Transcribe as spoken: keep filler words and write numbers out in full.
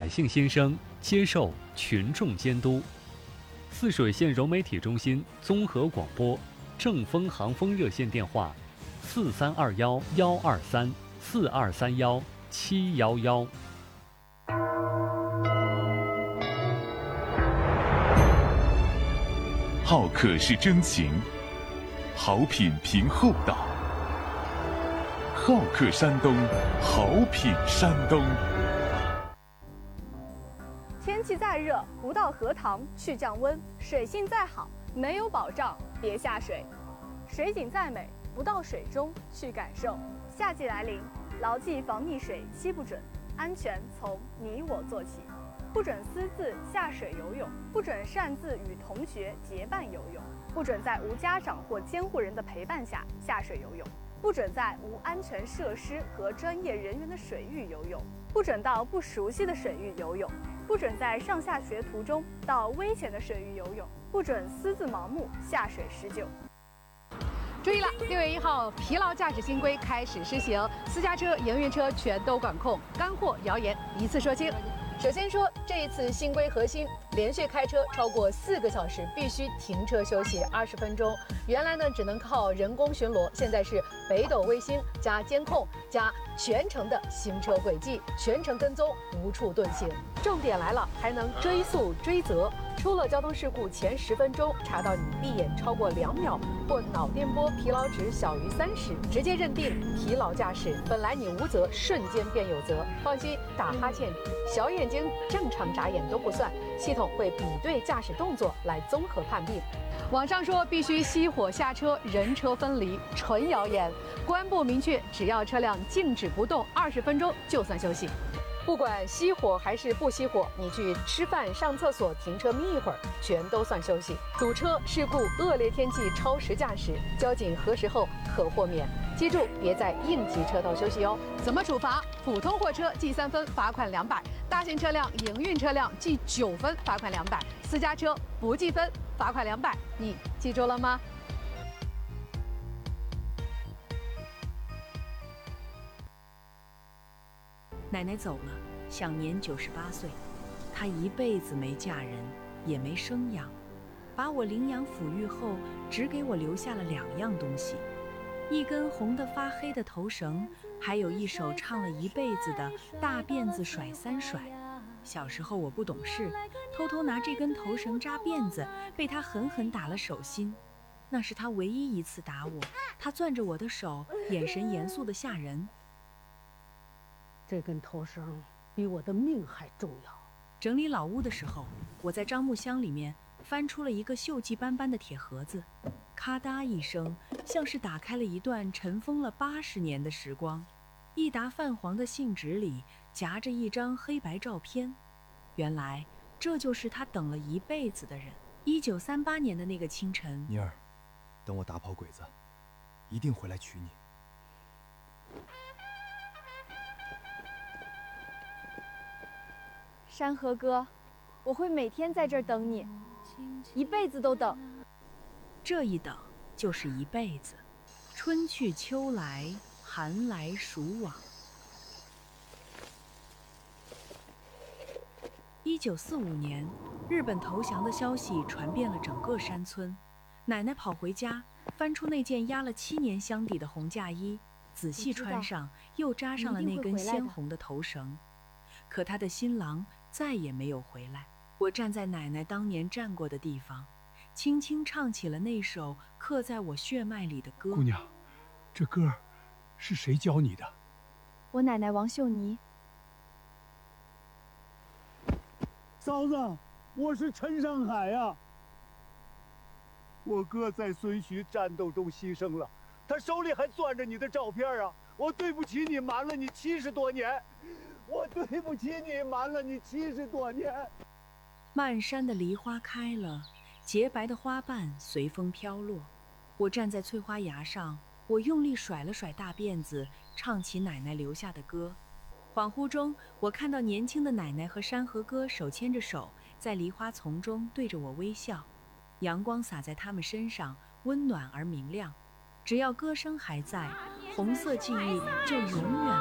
姓心声，接受群众监督。泗水县融媒体中心综合广播，正风航风热线电话：四三二幺幺二三四二三幺七幺幺。 好客是真情，好品凭厚道。好客山东，好品山东。 天气再热，不到荷塘去降温；水性再好，没有保障别下水；水景再美，不到水中去感受。夏季来临，牢记防溺水七不准，安全从你我做起。不准私自下水游泳，不准擅自与同学结伴游泳，不准在无家长或监护人的陪伴下下水游泳，不准在无安全设施和专业人员的水域游泳，不准到不熟悉的水域游泳，不准在上下学途中到危险的水域游泳，不准私自盲目下水施救。 注意了，六月一号，疲劳驾驶新规开始施行，私家车、营运车全都管控，干货谣言一次说清。首先说，这一次新规核心，连续开车超过四个小时必须停车休息二十分钟。原来呢只能靠人工巡逻，现在是北斗卫星加监控加全程的行车轨迹，全程跟踪，无处遁形。重点来了，还能追溯追责。出了交通事故前十分钟查到你闭眼超过两秒或脑电波疲劳值小于三十，直接认定疲劳驾驶。本来你无责，瞬间便有责。放心，打哈欠、小眼睛正常眨眼都不算，系统会比对驾驶动作来综合判定。网上说必须熄火下车，人车分离，纯谣言。公安部明确，只要车辆静止不动二十分钟就算休息。不管熄火还是不熄火，你去吃饭、上厕所、停车眯一会儿，全都算休息。堵车、事故、恶劣天气、超时驾驶，交警核实后可豁免。记住，别在应急车道休息哦。怎么处罚？普通货车记三分，罚款两百；大型车辆、营运车辆记九分，罚款两百；私家车不记分，罚款两百。你记住了吗？ 奶奶走了，享年九十八岁。她一辈子没嫁人，也没生养，把我领养抚育后，只给我留下了两样东西：一根红得发黑的头绳，还有一首唱了一辈子的大辫子甩三甩。小时候我不懂事，偷偷拿这根头绳扎辫子，被她狠狠打了手心。那是她唯一一次打我，她攥着我的手，眼神严肃得吓人。 这根头绳比我的命还重要。 整理老屋的时候，我在樟木箱里面翻出了一个锈迹斑斑的铁盒子，咔嗒一声，像是打开了一段尘封了八十年的时光。一沓泛黄的信纸里夹着一张黑白照片，原来这就是他等了一辈子的人。一九三八年的那个清晨， 妮儿，等我打跑鬼子，一定回来娶你。 山河哥，我会每天在这儿等你，一辈子都等。 这一等就是一辈子，春去秋来，寒来暑往。一九四五年，日本投降的消息传遍了整个山村。奶奶跑回家，翻出那件压了七年箱底的红嫁衣，仔细穿上，又扎上了那根鲜红的头绳。可她的新郎再也没有回来。我站在奶奶当年站过的地方，轻轻唱起了那首刻在我血脉里的歌。 姑娘，这歌是谁教你的？ 我奶奶王秀妮。 嫂子，我是陈上海呀、啊。我哥在孙徐战斗中牺牲了，他手里还攥着你的照片啊！我对不起你，瞒了你七十多年。我对不起你，瞒了你七十多年。 漫山的梨花开了，洁白的花瓣随风飘落。我站在翠花崖上，我用力甩了甩大辫子，唱起奶奶留下的歌。恍惚中，我看到年轻的奶奶和山河哥手牵着手，在梨花丛中对着我微笑。阳光洒在他们身上，温暖而明亮。只要歌声还在，红色记忆就永远